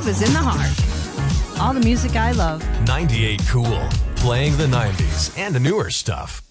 is in the heart. All the music I love. 98 Cool. Playing the 90s and the newer stuff.